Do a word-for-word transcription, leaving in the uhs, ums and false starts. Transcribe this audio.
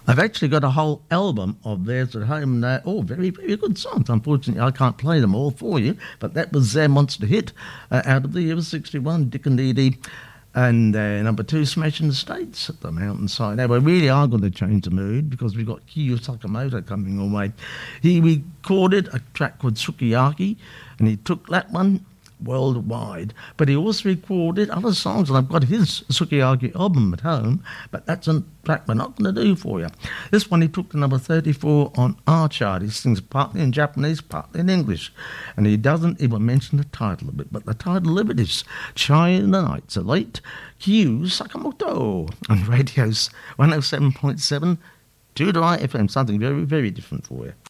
I've actually got a whole album of theirs at home. And they're all very, very good songs. Unfortunately, I can't play them all for you, but that was their monster hit uh, out of the year sixty-one, Dick and Dee Dee. And uh, number two, Smashing the States at the Mountainside. Now, we really are going to change the mood because we've got Kiyo Sakamoto coming our way. He recorded a track called Sukiyaki, and he took that one worldwide. But he also recorded other songs, and I've got his Sukiyaki album at home, but that's a track we're not going to do for you. This one he took to number thirty-four on our chart. He sings partly in Japanese, partly in English, and he doesn't even mention the title of it, but the title of it is China Nights Are Late, Kiyo Sakamoto, on Radio's one oh seven point seven, Tudor F M, something very, very different for you.